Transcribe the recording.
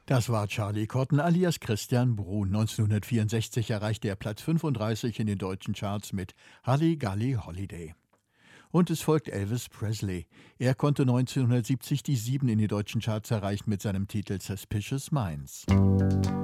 Das war Charlie Cotton alias Christian Bruhn. 1964 erreichte er Platz 35 in den deutschen Charts mit Halligalli Holiday. Und es folgt Elvis Presley. Er konnte 1970 die 7 in den deutschen Charts erreichen mit seinem Titel Suspicious Minds.